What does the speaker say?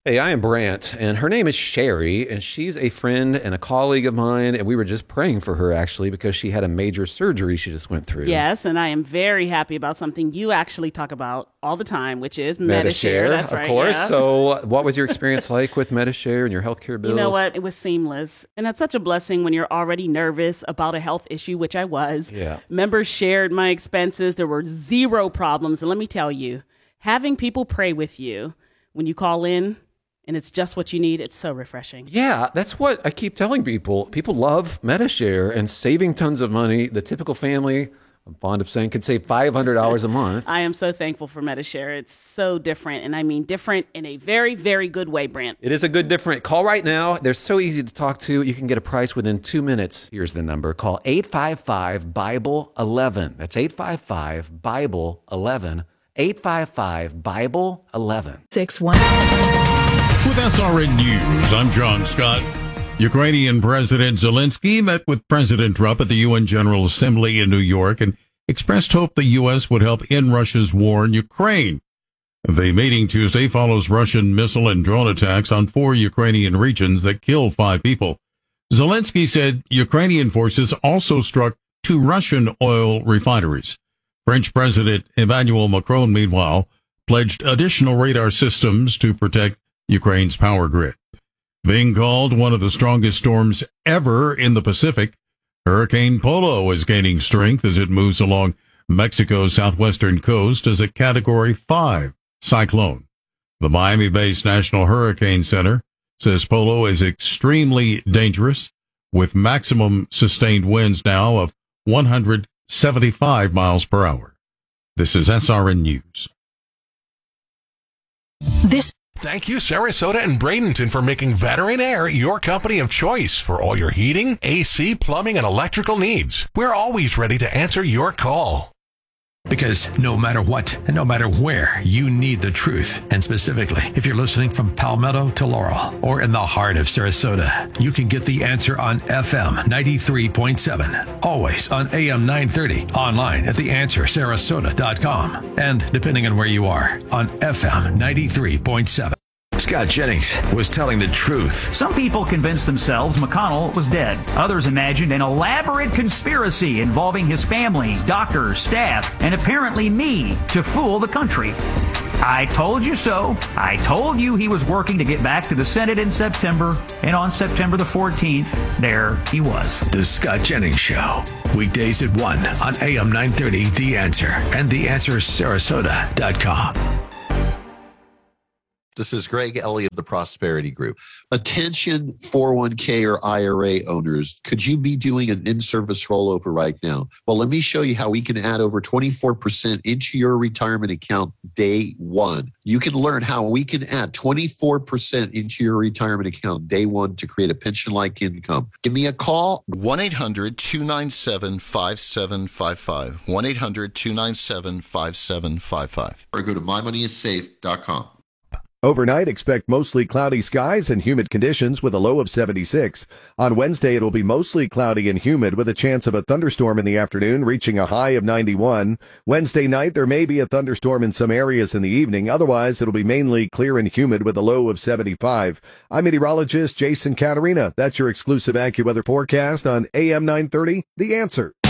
Hey, I am Brant, and her name is Sherry, and she's a friend and a colleague of mine, and we were just praying for her, actually, because she had a major surgery she just went through. Yes, and I am very happy about something you actually talk about all the time, which is Medi-Share. That's right, of course. yeah. So what was your experience like with Medi-Share and your healthcare bills? You know what? It was seamless. And that's such a blessing when you're already nervous about a health issue, which I was. Yeah. Members shared my expenses. There were zero problems. And let me tell you, having people pray with you when you call in, and it's just what you need, it's so refreshing. Yeah, that's what I keep telling people. People love Medi-Share and saving tons of money. The typical family, I'm fond of saying, could save $500 a month. I am so thankful for Medi-Share. It's so different, and I mean different in a very, very good way, Brant. It is a good different. Call right now. They're so easy to talk to. You can get a price within 2 minutes. Here's the number. Call 855-BIBLE-11. That's 855-BIBLE-11. 855-BIBLE-11. 61. With SRN News, I'm John Scott. Ukrainian President Zelensky met with President Trump at the UN General Assembly in New York and expressed hope the U.S. would help end Russia's war in Ukraine. The meeting Tuesday follows Russian missile and drone attacks on 4 Ukrainian regions that killed 5 people. Zelensky said Ukrainian forces also struck 2 Russian oil refineries. French President Emmanuel Macron, meanwhile, pledged additional radar systems to protect Ukraine's power grid. Being called one of the strongest storms ever in the Pacific, Hurricane Polo is gaining strength as it moves along Mexico's southwestern coast as a Category 5 cyclone. The Miami-based National Hurricane Center says Polo is extremely dangerous, with maximum sustained winds now of 175 miles per hour. This is SRN News. Thank you, Sarasota and Bradenton, for making Veteran Air your company of choice for all your heating, AC, plumbing, and electrical needs. We're always ready to answer your call. Because no matter what and no matter where, you need the truth. And specifically, if you're listening from Palmetto to Laurel or in the heart of Sarasota, you can get the answer on FM 93.7, always on AM 930, online at theanswersarasota.com, and depending on where you are, on FM 93.7. Scott Jennings was telling the truth. Some people convinced themselves McConnell was dead. Others imagined an elaborate conspiracy involving his family, doctors, staff, and apparently me to fool the country. I told you so. I told you he was working to get back to the Senate in September, and on September the 14th, there he was. The Scott Jennings Show. Weekdays at 1 on AM 930, The Answer, and theanswersarasota.com. This is Greg Ellie of the Prosperity Group. Attention 401k or IRA owners, could you be doing an in-service rollover right now? Well, let me show you how we can add over 24% into your retirement account day one. You can learn how we can add 24% into your retirement account day one to create a pension-like income. Give me a call. 1-800-297-5755. 1-800-297-5755. Or go to mymoneyissafe.com. Overnight, expect mostly cloudy skies and humid conditions with a low of 76. On Wednesday, it'll be mostly cloudy and humid with a chance of a thunderstorm in the afternoon, reaching a high of 91. Wednesday night, there may be a thunderstorm in some areas in the evening. Otherwise, it'll be mainly clear and humid with a low of 75. I'm meteorologist Jason Caterina. That's your exclusive AccuWeather forecast on AM 930, The Answer.